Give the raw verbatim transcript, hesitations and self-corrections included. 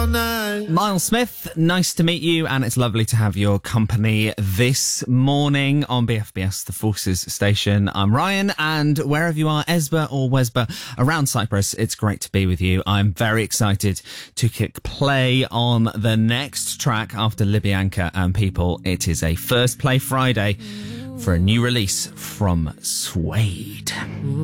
all night. Miles Smith, nice to meet you, and it's lovely to have your company this morning on B F B S, the Forces station. I'm Ryan, and wherever you are, Esba or Wesba, around Cyprus, it's great to be with you. I'm very excited to kick play on the next track after Libyanka and People. It is a First Play Friday for a new release from Suede.